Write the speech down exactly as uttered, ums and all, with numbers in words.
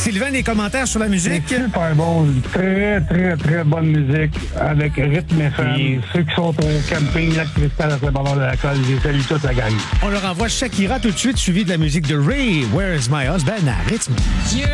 Sylvain, des commentaires sur la musique? C'est super bon. Très, très, très bonne musique avec rythme F M. Et... Ceux qui sont au camping, Lac Cristal, à Saint-Bernard de la Colle, je les salue toute la gang. On leur envoie Shakira tout de suite, suivi de la musique de Ray, Where is my husband, à rythme.